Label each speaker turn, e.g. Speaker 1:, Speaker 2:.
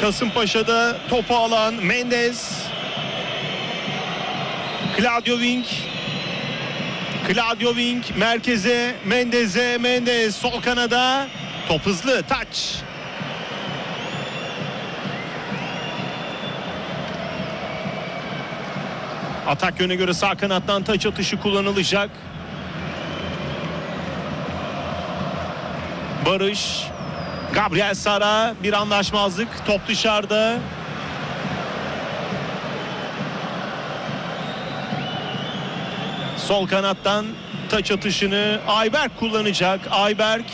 Speaker 1: Kasımpaşa'da topu alan Mendes. Claudio Wing merkeze, Mendes'e, Mendes sol kanada, top hızlı, taç. Atak yöne göre sağ kanattan taç atışı kullanılacak. Barış, Gabriel Sara, bir anlaşmazlık, top dışarıda. Sol kanattan taç atışını Ayberk kullanacak. Ayberk